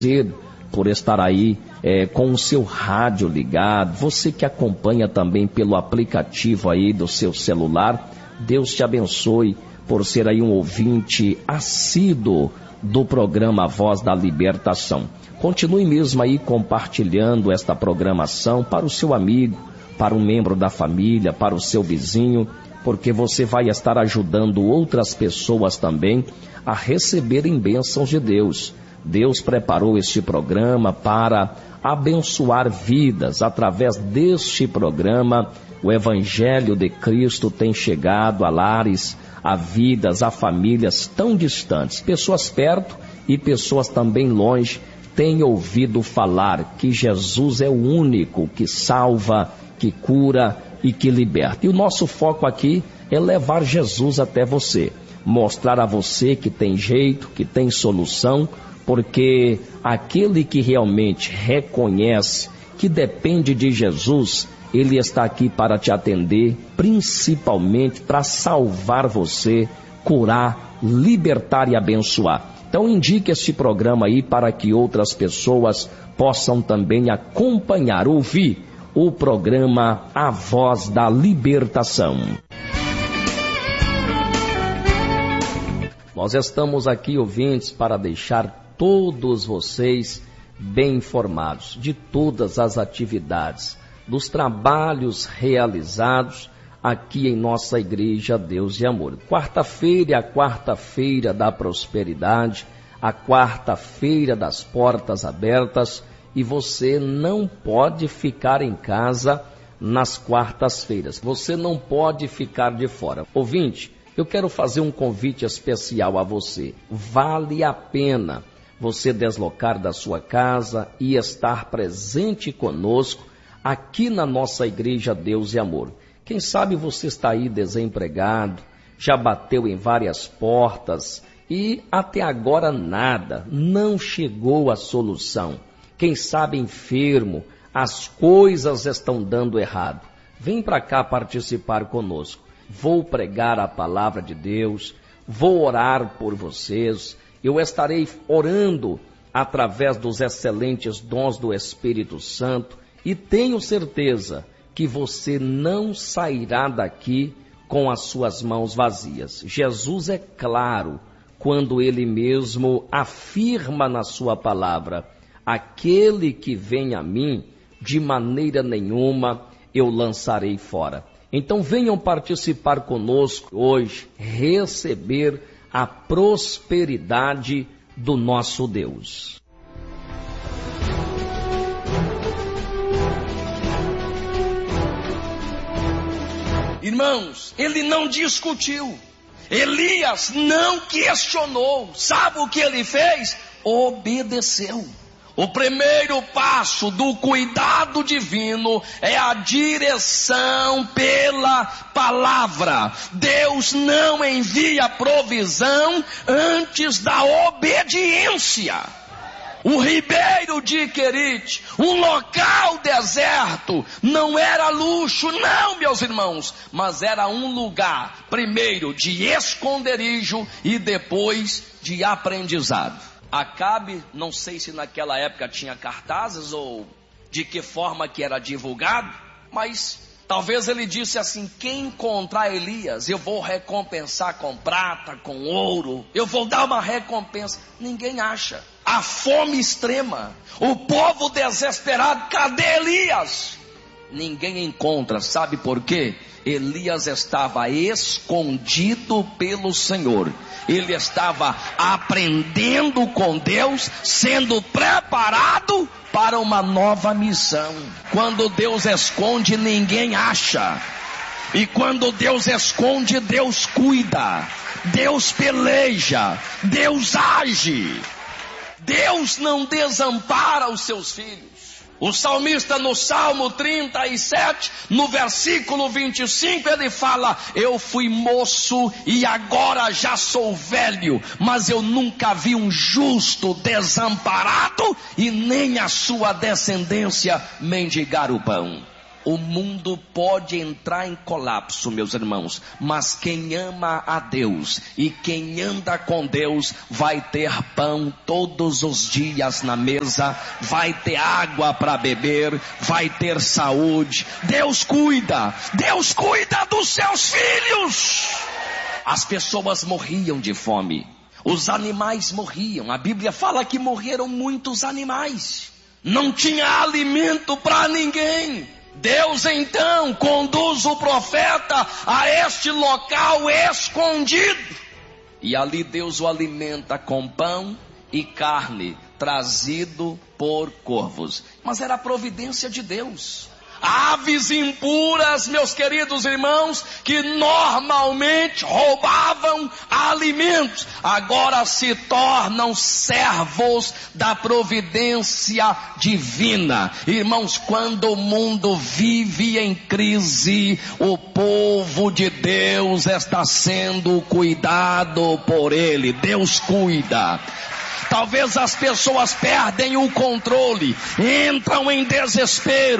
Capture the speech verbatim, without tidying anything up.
por estar aí é, com o seu rádio ligado, você que acompanha também pelo aplicativo aí do seu celular, Deus te abençoe por ser aí um ouvinte assíduo do programa Voz da Libertação. Continue mesmo aí compartilhando esta programação para o seu amigo, para um membro da família, para o seu vizinho, porque você vai estar ajudando outras pessoas também a receberem bênçãos de Deus. Deus preparou este programa para abençoar vidas. Através deste programa, o Evangelho de Cristo tem chegado a lares, a vidas, a famílias tão distantes. Pessoas perto e pessoas também longe têm ouvido falar que Jesus é o único que salva, que cura e que liberta. E o nosso foco aqui é levar Jesus até você, mostrar a você que tem jeito, que tem solução, porque aquele que realmente reconhece que depende de Jesus, ele está aqui para te atender, principalmente para salvar você, curar, libertar e abençoar. Então indique este programa aí para que outras pessoas possam também acompanhar, ouvir o programa A Voz da Libertação. Nós estamos aqui, ouvintes, para deixar todos vocês bem informados de todas as atividades, dos trabalhos realizados aqui em nossa igreja Deus e Amor. Quarta-feira é a quarta-feira da prosperidade, a quarta-feira das portas abertas, e você não pode ficar em casa nas quartas-feiras. Você não pode ficar de fora. Ouvinte, eu quero fazer um convite especial a você. Vale a pena você deslocar da sua casa e estar presente conosco aqui na nossa igreja Deus e Amor. Quem sabe você está aí desempregado, já bateu em várias portas e até agora nada, não chegou a solução. Quem sabe enfermo, as coisas estão dando errado. Vem para cá participar conosco. Vou pregar a palavra de Deus, vou orar por vocês. Eu estarei orando através dos excelentes dons do Espírito Santo e tenho certeza que você não sairá daqui com as suas mãos vazias. Jesus é claro quando ele mesmo afirma na sua palavra: aquele que vem a mim, de maneira nenhuma eu lançarei fora. Então venham participar conosco hoje, receber a prosperidade do nosso Deus. Irmãos, ele não discutiu, Elias não questionou, sabe o que ele fez? Obedeceu. O primeiro passo do cuidado divino é a direção pela palavra. Deus não envia provisão antes da obediência. O ribeiro de Querite, um local deserto, não era luxo, não, meus irmãos, mas era um lugar, primeiro de esconderijo e depois de aprendizado. Acabe, não sei se naquela época tinha cartazes ou de que forma que era divulgado, mas talvez ele disse assim: quem encontrar Elias, eu vou recompensar com prata, com ouro, eu vou dar uma recompensa. Ninguém acha. A fome extrema, o povo desesperado, cadê Elias? Ninguém encontra, sabe por quê? Elias estava escondido pelo Senhor. Ele estava aprendendo com Deus, sendo preparado para uma nova missão. Quando Deus esconde, ninguém acha. E quando Deus esconde, Deus cuida. Deus peleja. Deus age. Deus não desampara os seus filhos. O salmista no Salmo trinta e sete, no versículo vinte e cinco, ele fala: eu fui moço e agora já sou velho, mas eu nunca vi um justo desamparado e nem a sua descendência mendigar o pão. O mundo pode entrar em colapso, meus irmãos, mas quem ama a Deus e quem anda com Deus vai ter pão todos os dias na mesa, vai ter água para beber, vai ter saúde. Deus cuida, Deus cuida dos seus filhos. As pessoas morriam de fome, os animais morriam. A Bíblia fala que morreram muitos animais, não tinha alimento para ninguém. Deus então conduz o profeta a este local escondido, e ali Deus o alimenta com pão e carne, trazido por corvos. Mas era a providência de Deus. Aves impuras, meus queridos irmãos, que normalmente roubavam alimentos, agora se tornam servos da providência divina. Irmãos, quando o mundo vive em crise, o povo de Deus está sendo cuidado por Ele. Deus cuida. Talvez as pessoas perdem o controle, entram em desespero.